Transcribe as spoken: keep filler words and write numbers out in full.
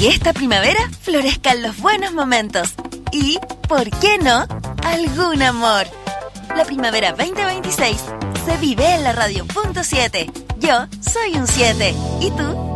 Y esta primavera florezcan los buenos momentos. Y, ¿por qué no?, algún amor. La primavera veinte veintiséis se vive en la radio punto siete. Yo soy un siete. ¿Y tú?